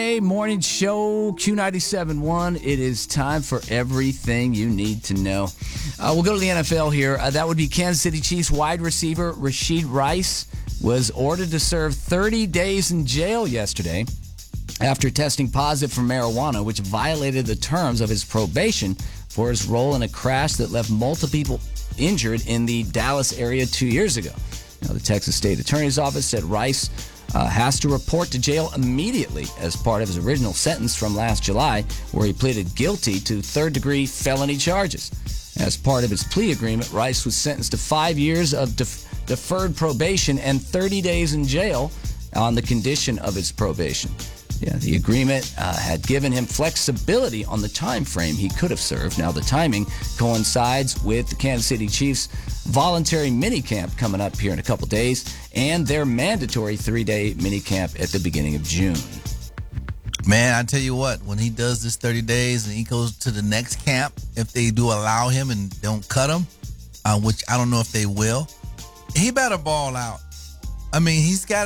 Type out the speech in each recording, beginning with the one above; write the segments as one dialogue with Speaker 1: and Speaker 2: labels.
Speaker 1: Morning show, Q97.1. It is time for everything you need to know. We'll go to the NFL here. That would be Kansas City Chiefs wide receiver Rashid Rice was ordered to serve 30 days in jail yesterday after testing positive for marijuana, which violated the terms of his probation for his role in a crash that left multiple people injured in the Dallas area 2 years ago. Now, the Texas State Attorney's Office said Rice has to report to jail immediately as part of his original sentence from last July, where he pleaded guilty to third-degree felony charges. As part of his plea agreement, Rice was sentenced to 5 years of deferred probation and 30 days in jail on the condition of his probation. The agreement had given him flexibility on the time frame he could have served. Now, the timing coincides with the Kansas City Chiefs' voluntary minicamp coming up here in a couple days and their mandatory 3-day minicamp at the beginning of June.
Speaker 2: Man, I tell you what, when he does this 30 days and he goes to the next camp, if they do allow him and don't cut him, which I don't know if they will, he better ball out. I mean,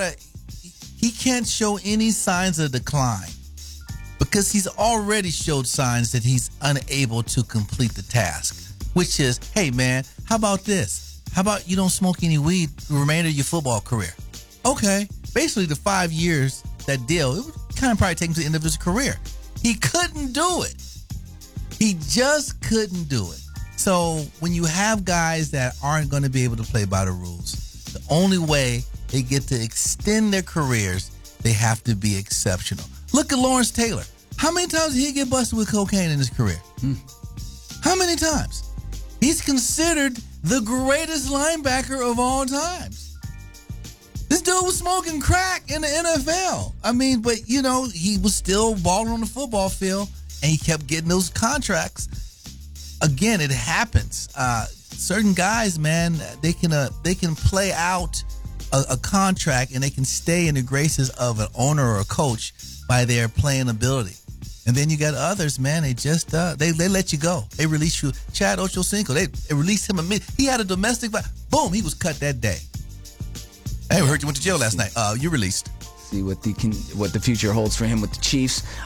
Speaker 2: he can't show any signs of decline because he's already showed signs that he's unable to complete the task, which is, hey, man, how about this? How about you don't smoke any weed the remainder of your football career? Okay. Basically, the 5 years, that deal, it would kind of probably take him to the end of his career. He couldn't do it. He just couldn't do it. So when you have guys that aren't going to be able to play by the rules, the only way they get to extend their careers, they have to be exceptional. Look at Lawrence Taylor. How many times did he get busted with cocaine in his career? How many times? He's considered the greatest linebacker of all times. This dude was smoking crack in the NFL. I mean, but, he was still balling on the football field, and he kept getting those contracts. Again, it happens. Certain guys, man, they can play out a contract and they can stay in the graces of an owner or a coach by their playing ability. And then you got others, man, they just they let you go. They release you. Chad Ochocinco, they released him he had a domestic violence. Boom, he was cut that day. Hey, we heard you went to jail last night. You're released.
Speaker 1: See what the future holds for him with the Chiefs.